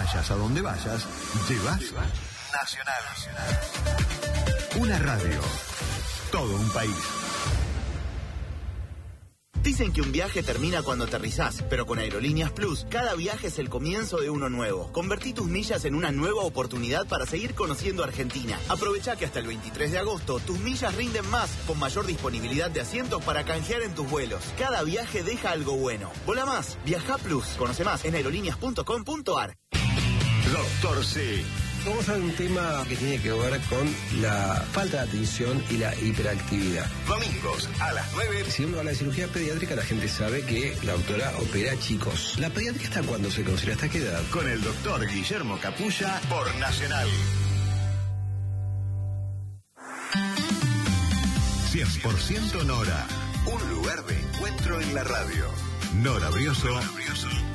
Vayas a donde vayas, llevas Nacional. Una radio. Todo un país. Dicen que un viaje termina cuando aterrizás, pero con Aerolíneas Plus, cada viaje es el comienzo de uno nuevo. Convertí tus millas en una nueva oportunidad para seguir conociendo Argentina. Aprovecha que hasta el 23 de agosto tus millas rinden más, con mayor disponibilidad de asientos para canjear en tus vuelos. Cada viaje deja algo bueno. Vola más, Viaja Plus. Conoce más en aerolíneas.com.ar. Doctor C. Vamos a un tema que tiene que ver con la falta de atención y la hiperactividad. Domingos a las 9. Si uno habla de cirugía pediátrica, la gente sabe que la doctora opera chicos. ¿La pediátrica hasta cuándo se considera? ¿Hasta qué edad? Con el doctor Guillermo Capulla por Nacional. 100% Nora. Un lugar de encuentro en la radio. Nora Brioso